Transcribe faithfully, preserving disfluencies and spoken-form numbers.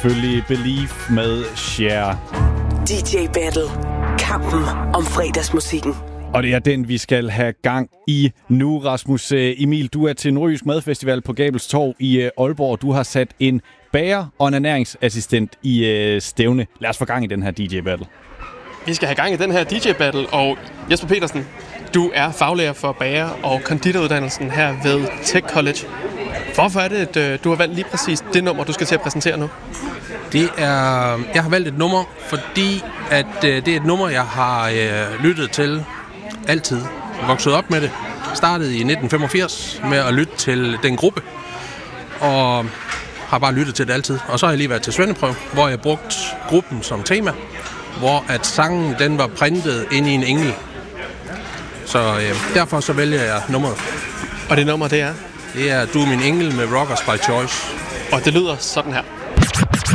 selvfølgelig Believe med Cher. D J Battle. Kampen om fredagsmusikken. Og det er den, vi skal have gang i nu, Rasmus. Emil, du er til Nordjysk Madfestival på Gabels Torv i Aalborg. Du har sat en bager og en ernæringsassistent i stævne. Lad os få gang i den her D J Battle. Vi skal have gang i den her D J Battle, og Jesper Petersen, du er faglærer for bager- og konditoruddannelsen her ved Tech College. Hvorfor er det, at du har valgt lige præcis det nummer, du skal til at præsentere nu? Det er, jeg har valgt et nummer, fordi at, det er et nummer, jeg har øh, lyttet til altid. Vokset op med det. Startede i nitten femogfirs med at lytte til den gruppe, og har bare lyttet til det altid. Og så har jeg lige været til svendeprøve, hvor jeg brugt gruppen som tema, hvor at sangen den var printet ind i en engel. Så øh, derfor så vælger jeg nummeret. Og det nummer, det er? Det er Du er min engel med Rockers by Choice. Og det lyder sådan her.